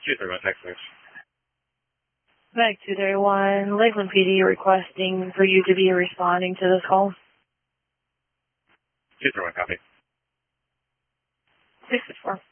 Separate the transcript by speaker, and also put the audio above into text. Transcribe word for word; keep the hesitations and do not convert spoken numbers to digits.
Speaker 1: two three one, text message.
Speaker 2: Back two three one, Lakeland P D requesting for you to be responding to this call.
Speaker 1: two three one, copy.
Speaker 2: six six four.